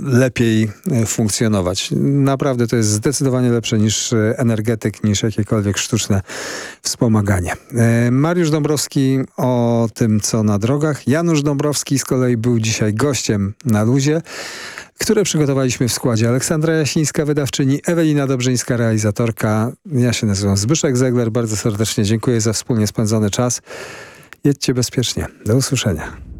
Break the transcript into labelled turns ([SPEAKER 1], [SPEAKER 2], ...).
[SPEAKER 1] lepiej funkcjonować. Naprawdę to jest zdecydowanie lepsze niż energetyk, niż jakiekolwiek sztuczne wspomaganie. Mariusz Dąbrowski o tym, co na drogach. Janusz Dąbrowski z kolei był dzisiaj gościem na Luzie, które przygotowaliśmy w składzie Aleksandra Jasińska, wydawczyni, Ewelina Dobrzyńska, realizatorka. Ja się nazywam Zbyszek Zegler. Bardzo serdecznie dziękuję za wspólnie spędzony czas. Jedźcie bezpiecznie. Do usłyszenia.